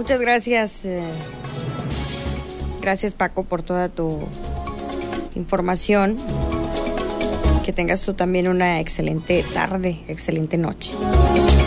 Muchas gracias. Gracias, Paco, por toda tu información. Que tengas tú también una excelente tarde, excelente noche.